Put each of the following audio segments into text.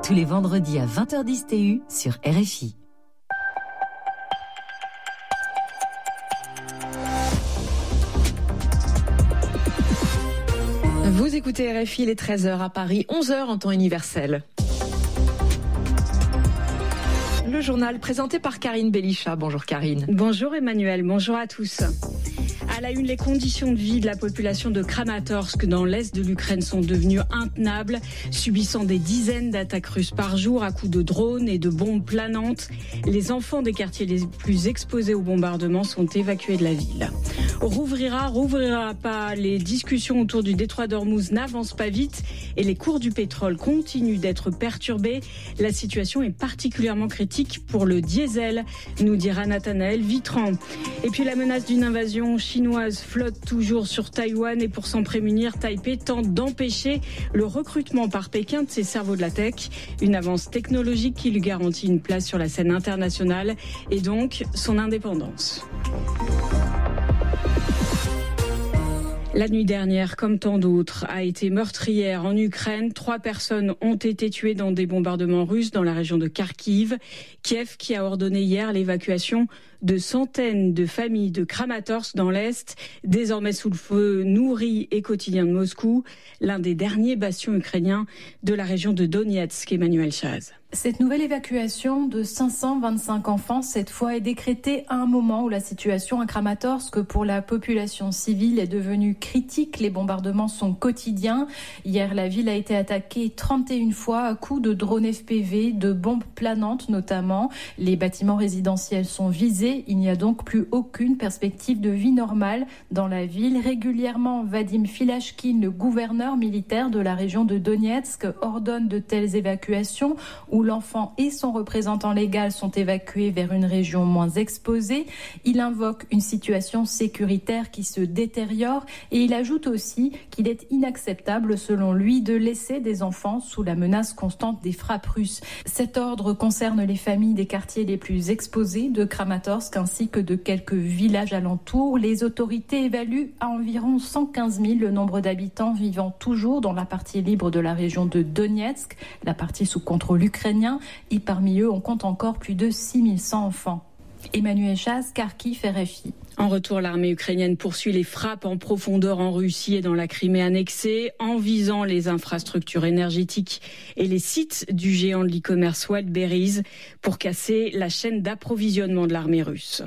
tous les vendredis à 20h10 TU sur RFI. Vous écoutez RFI, il est 13h à Paris, 11h en temps universel. Le journal présenté par Karine Belichat. Bonjour Karine. Bonjour Emmanuel, bonjour à tous. À la une, les conditions de vie de la population de Kramatorsk dans l'est de l'Ukraine sont devenues intenables, subissant des dizaines d'attaques russes par jour à coups de drones et de bombes planantes. Les enfants des quartiers les plus exposés aux bombardements sont évacués de la ville. Rouvrira pas, les discussions autour du détroit d'Ormuz n'avancent pas vite et les cours du pétrole continuent d'être perturbés. La situation est particulièrement critique pour le diesel, nous dira Nathanaël Vitran. Et puis la menace d'une invasion chinoise flotte toujours sur Taïwan et pour s'en prémunir, Taipei tente d'empêcher le recrutement par Pékin de ses cerveaux de la tech. Une avance technologique qui lui garantit une place sur la scène internationale et donc son indépendance. La nuit dernière, comme tant d'autres, a été meurtrière en Ukraine. 3 personnes ont été tuées dans des bombardements russes dans la région de Kharkiv. Kiev qui a ordonné hier l'évacuation de centaines de familles de Kramatorsk dans l'Est, désormais sous le feu nourri et quotidien de Moscou, l'un des derniers bastions ukrainiens de la région de Donetsk. Emmanuel Chaz. Cette nouvelle évacuation de 525 enfants, cette fois, est décrétée à un moment où la situation à Kramatorsk pour la population civile est devenue critique. Les bombardements sont quotidiens. Hier, la ville a été attaquée 31 fois à coups de drones FPV, de bombes planantes notamment. Les bâtiments résidentiels sont visés. Il n'y a donc plus aucune perspective de vie normale dans la ville. Régulièrement, Vadim Filashkin, le gouverneur militaire de la région de Donetsk, ordonne de telles évacuations où l'enfant et son représentant légal sont évacués vers une région moins exposée. Il invoque une situation sécuritaire qui se détériore et il ajoute aussi qu'il est inacceptable, selon lui, de laisser des enfants sous la menace constante des frappes russes. Cet ordre concerne les familles des quartiers les plus exposés de Kramatorsk ainsi que de quelques villages alentours. Les autorités évaluent à environ 115 000 le nombre d'habitants vivant toujours dans la partie libre de la région de Donetsk, la partie sous contrôle ukrainien. Et parmi eux, on compte encore plus de 6100 enfants. Emmanuel Chaz, Kharkiv, RFI. En retour, l'armée ukrainienne poursuit les frappes en profondeur en Russie et dans la Crimée annexée, en visant les infrastructures énergétiques et les sites du géant de l'e-commerce Wildberries pour casser la chaîne d'approvisionnement de l'armée russe.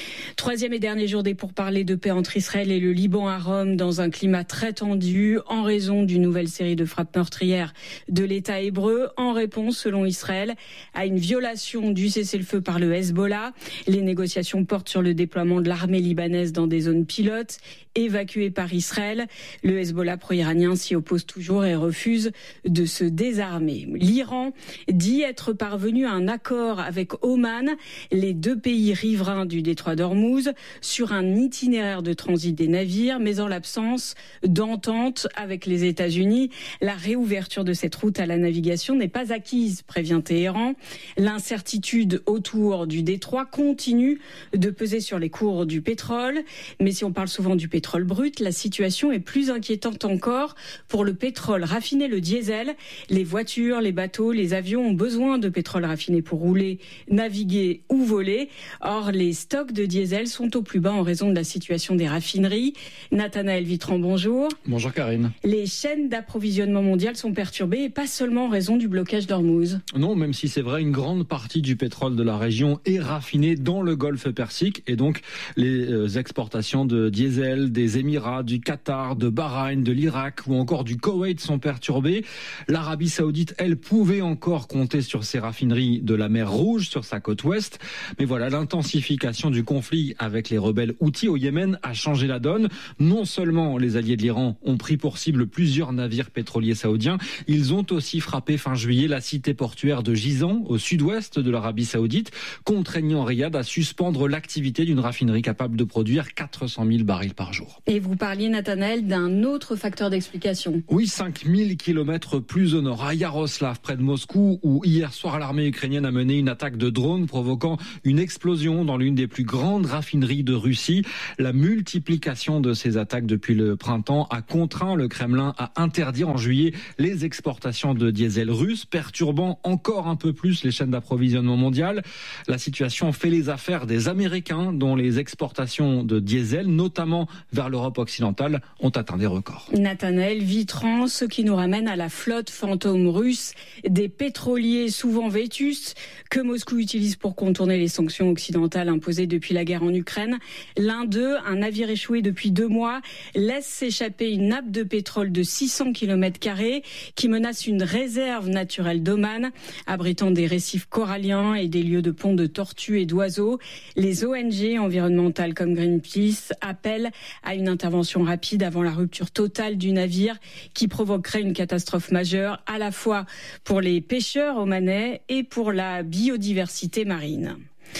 3e et dernier jour des pourparlers de paix entre Israël et le Liban à Rome dans un climat très tendu en raison d'une nouvelle série de frappes meurtrières de l'État hébreu en réponse, selon Israël, à une violation du cessez-le-feu par le Hezbollah. Les négociations portent sur le déploiement de l'armée libanaise dans des zones pilotes évacuées par Israël. Le Hezbollah pro-iranien s'y oppose toujours et refuse de se désarmer. L'Iran dit être parvenu à un accord avec Oman, les 2 pays riverains du détroit d'Ormuz, sur un itinéraire de transit des navires, mais en l'absence d'entente avec les États-Unis. La réouverture de cette route à la navigation n'est pas acquise, prévient Téhéran. L'incertitude autour du détroit continue de peser sur les cours du pétrole. Mais si on parle souvent du pétrole brut, la situation est plus inquiétante encore pour le pétrole raffiné, le diesel. Les voitures, les bateaux, les avions ont besoin de pétrole raffiné pour rouler, naviguer ou voler. Or, les stocks de diesel sont au plus bas en raison de la situation des raffineries. Nathanaël Vitran, bonjour. Bonjour Karine. Les chaînes d'approvisionnement mondiales sont perturbées et pas seulement en raison du blocage d'Ormuz. Non, même si c'est vrai, une grande partie du pétrole de la région est raffiné dans le golfe Persique et donc les exportations de diesel des Émirats, du Qatar, de Bahreïn, de l'Irak ou encore du Koweït sont perturbées. L'Arabie Saoudite, elle, pouvait encore compter sur ses raffineries de la mer Rouge sur sa côte ouest. Mais voilà, l'intensification du conflit avec les rebelles Houthis au Yémen a changé la donne. Non seulement les alliés de l'Iran ont pris pour cible plusieurs navires pétroliers saoudiens, ils ont aussi frappé fin juillet la cité portuaire de Jizan, au sud-ouest de l'Arabie Saoudite, contraignant Riyad à suspendre l'activité d'une raffinerie capable capable de produire 400 000 barils par jour. Et vous parliez, Nathanaël, d'un autre facteur d'explication. Oui, 5000 kilomètres plus au nord, à Yaroslav, près de Moscou, où hier soir l'armée ukrainienne a mené une attaque de drone provoquant une explosion dans l'une des plus grandes raffineries de Russie. La multiplication de ces attaques depuis le printemps a contraint le Kremlin à interdire en juillet les exportations de diesel russe, perturbant encore un peu plus les chaînes d'approvisionnement mondiales. La situation fait les affaires des Américains, dont les exportations de diesel, notamment vers l'Europe occidentale, ont atteint des records. Nathanaël Vitran, ce qui nous ramène à la flotte fantôme russe, des pétroliers souvent vétustes que Moscou utilise pour contourner les sanctions occidentales imposées depuis la guerre en Ukraine. L'un d'eux, un navire échoué depuis 2 mois, laisse s'échapper une nappe de pétrole de 600 km² qui menace une réserve naturelle d'Oman, abritant des récifs coralliens et des lieux de ponts de tortues et d'oiseaux. Les ONG environnementales comme Greenpeace appellent à une intervention rapide avant la rupture totale du navire qui provoquerait une catastrophe majeure à la fois pour les pêcheurs omanais et pour la biodiversité marine.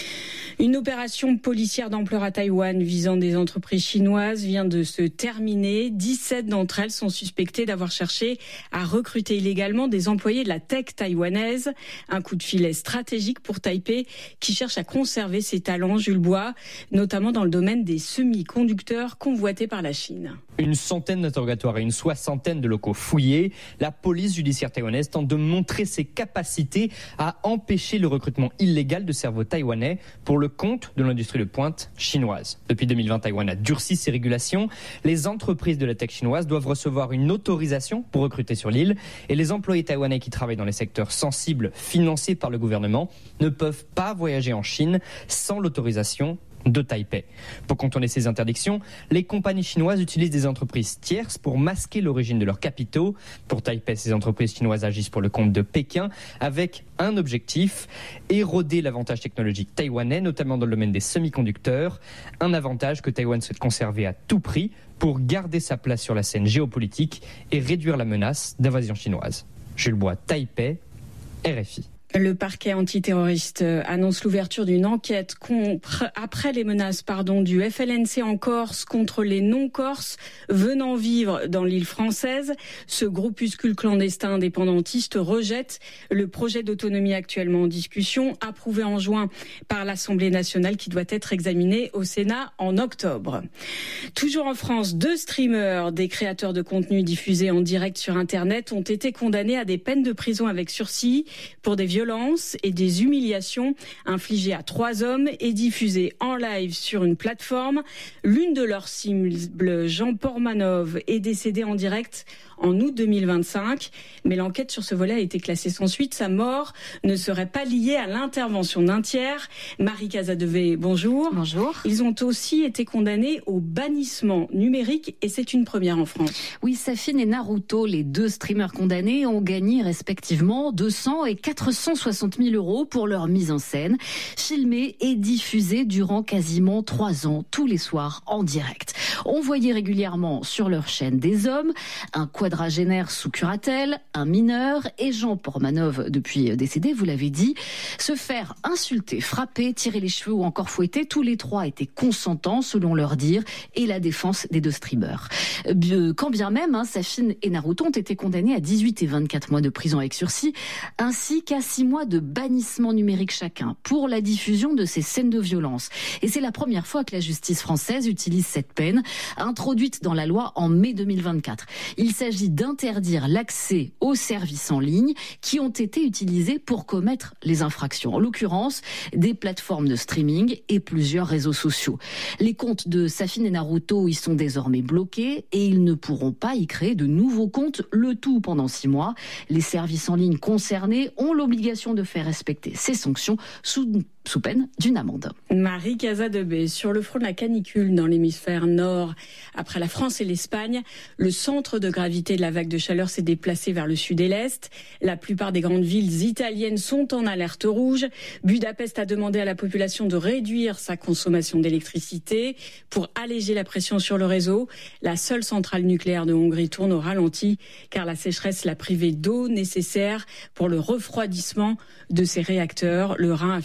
Une opération policière d'ampleur à Taïwan visant des entreprises chinoises vient de se terminer. 17 d'entre elles sont suspectées d'avoir cherché à recruter illégalement des employés de la tech taïwanaise. Un coup de filet stratégique pour Taipei qui cherche à conserver ses talents, Jules Bois, notamment dans le domaine des semi-conducteurs convoités par la Chine. Une centaine d'interrogatoires et une soixantaine de locaux fouillés. La police judiciaire taïwanaise tente de montrer ses capacités à empêcher le recrutement illégal de cerveaux taïwanais pour le compte de l'industrie de pointe chinoise. Depuis 2020, Taïwan a durci ses régulations. Les entreprises de la tech chinoise doivent recevoir une autorisation pour recruter sur l'île et les employés taïwanais qui travaillent dans les secteurs sensibles financés par le gouvernement ne peuvent pas voyager en Chine sans l'autorisation de Taipei. Pour contourner ces interdictions, les compagnies chinoises utilisent des entreprises tierces pour masquer l'origine de leurs capitaux. Pour Taipei, ces entreprises chinoises agissent pour le compte de Pékin avec un objectif, éroder l'avantage technologique taïwanais, notamment dans le domaine des semi-conducteurs, un avantage que Taïwan souhaite conserver à tout prix pour garder sa place sur la scène géopolitique et réduire la menace d'invasion chinoise. Jules Bois, Taipei, RFI. Le parquet antiterroriste annonce l'ouverture d'une enquête après les menaces du FLNC en Corse contre les non-corses venant vivre dans l'île française. Ce groupuscule clandestin indépendantiste rejette le projet d'autonomie actuellement en discussion, approuvé en juin par l'Assemblée nationale qui doit être examiné au Sénat en octobre. Toujours en France, 2 streamers, des créateurs de contenu diffusés en direct sur Internet, ont été condamnés à des peines de prison avec sursis pour des violences et des humiliations infligées à 3 hommes et diffusées en live sur une plateforme. L'une de leurs cibles, Jean Portmanov, est décédé en direct en août 2025, mais l'enquête sur ce volet a été classée sans suite. Sa mort ne serait pas liée à l'intervention d'un tiers. Marie Casadevey, bonjour. Bonjour. Ils ont aussi été condamnés au bannissement numérique et c'est une première en France. Oui, Safin et Naruto, les 2 streamers condamnés, ont gagné respectivement 200 et 460 000 euros pour leur mise en scène, filmée et diffusée durant quasiment 3 ans, tous les soirs en direct. On voyait régulièrement sur leur chaîne des hommes, un quadragénaire sous curatelle, un mineur et Jean Portmanov, depuis décédé, vous l'avez dit, se faire insulter, frapper, tirer les cheveux ou encore fouetter. Tous les 3 étaient consentants selon leur dire et la défense des 2 streamers. Quand bien même, Safin et Naruto ont été condamnés à 18 et 24 mois de prison avec sursis, ainsi qu'à 6 mois de bannissement numérique chacun pour la diffusion de ces scènes de violence. Et c'est la première fois que la justice française utilise cette peine, introduite dans la loi en mai 2024. Il s'agit d'interdire l'accès aux services en ligne qui ont été utilisés pour commettre les infractions. En l'occurrence, des plateformes de streaming et plusieurs réseaux sociaux. Les comptes de Safin et Naruto y sont désormais bloqués et ils ne pourront pas y créer de nouveaux comptes, le tout pendant 6 mois. Les services en ligne concernés ont l'obligation de faire respecter ces sanctions sous peine d'une amende. Marie Casadevey, sur le front de la canicule dans l'hémisphère nord, après la France et l'Espagne, le centre de gravité de la vague de chaleur s'est déplacé vers le sud et l'est. La plupart des grandes villes italiennes sont en alerte rouge. Budapest a demandé à la population de réduire sa consommation d'électricité pour alléger la pression sur le réseau. La seule centrale nucléaire de Hongrie tourne au ralenti car la sécheresse l'a privée d'eau nécessaire pour le refroidissement de ses réacteurs. Le Rhin affiche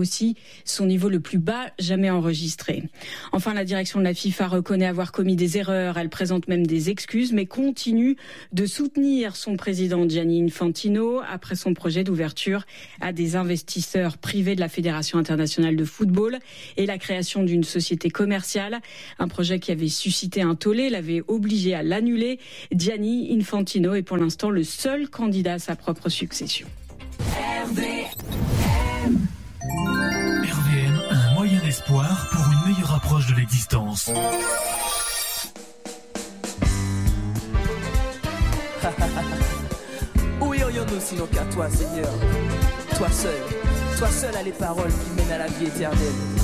aussi son niveau le plus bas jamais enregistré. Enfin, la direction de la FIFA reconnaît avoir commis des erreurs. Elle présente même des excuses, mais continue de soutenir son président Gianni Infantino après son projet d'ouverture à des investisseurs privés de la Fédération internationale de football et la création d'une société commerciale. Un projet qui avait suscité un tollé, l'avait obligé à l'annuler. Gianni Infantino est pour l'instant le seul candidat à sa propre succession. RVM, un moyen d'espoir pour une meilleure approche de l'existence. Où irions-nous sinon qu'à toi, Seigneur? Toi seul a les paroles qui mènent à la vie éternelle.